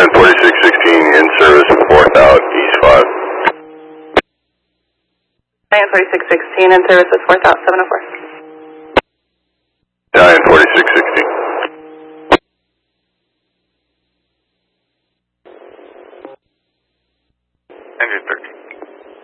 4616 in service, 4th out, East 5. Giant 4616 in service with 4th out, 704. Giant 4616. Engine 13.